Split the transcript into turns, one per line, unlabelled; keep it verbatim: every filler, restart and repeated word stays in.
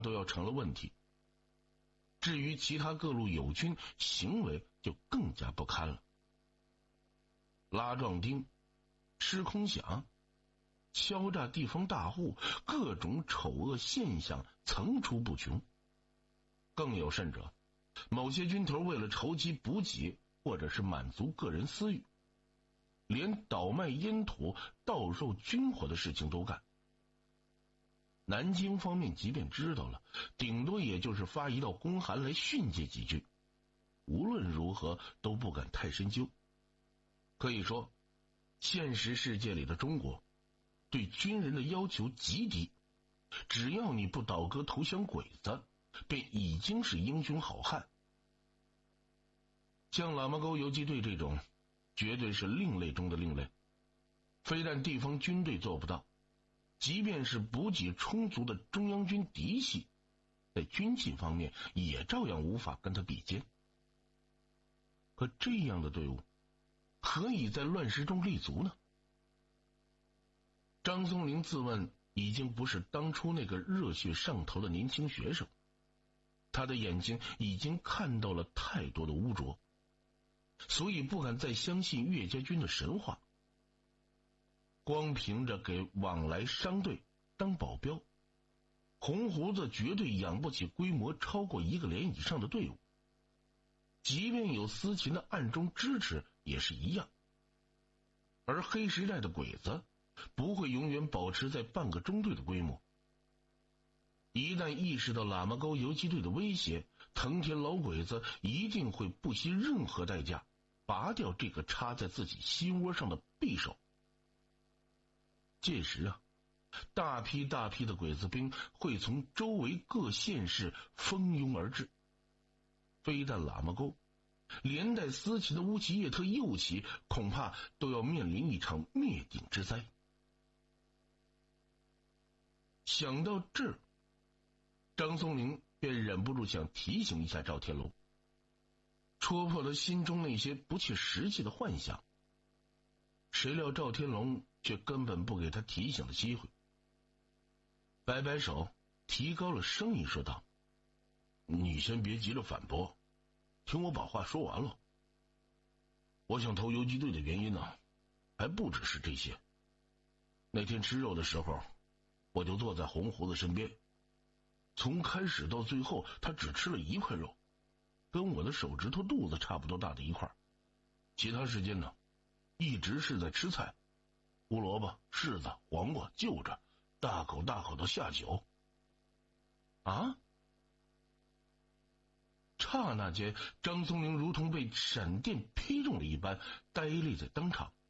都要成了问题。至于其他各路友军，行为就更加不堪了。拉壮丁、吃空饷、敲诈地方大户，各种丑恶现象层出不穷。更有甚者，某些军头为了筹集补给或者是满足个人私欲，连倒卖烟土、盗售军火的事情都干。南京方面即便知道了，顶多也就是发一道公函来训诫几句，无论如何都不敢太深究。可以说，现实世界里的中国对军人的要求极低，只要你不倒戈投降鬼子，便已经是英雄好汉。像喇嘛沟游击队这种，绝对是另类中的另类。非但地方军队做不到，即便是补给充足的中央军嫡系，在军纪方面也照样无法跟他比肩。可这样的队伍何以在乱世中立足呢？张松龄自问已经不是当初那个热血上头的年轻学生，他的眼睛已经看到了太多的污浊，所以不敢再相信岳家军的神话。光凭着给往来商队当保镖，红胡子绝对养不起规模超过一个连以上的队伍，即便有司琴的暗中支持也是一样。而黑时代的鬼子不会永远保持在半个中队的规模，一旦意识到喇嘛沟游击队的威胁，藤田老鬼子一定会不惜任何代价拔掉这个插在自己心窝上的匕首。届时啊，大批大批的鬼子兵会从周围各县市蜂拥而至，非但喇嘛沟，连带司琴的乌齐叶特右旗恐怕都要面临一场灭顶之灾。想到这儿，张松龄便忍不住想提醒一下赵天龙，戳破了心中那些不切实际的幻想。谁料赵天龙却根本不给他提醒的机会，摆摆手，提高了声音说道：“你先别急着反驳，听我把话说完了。我想投游击队的原因呢，还不只是这些。那天吃肉的时候，我就坐在红胡子身边，从开始到最后，他只吃了一块肉，跟我的手指头肚子差不多大的一块，其他时间呢，一直是在吃菜，胡萝卜、柿子、黄瓜就着，大口大口的下酒。”啊！刹那间，张松龄如同被闪电劈中了一般，呆立在当场。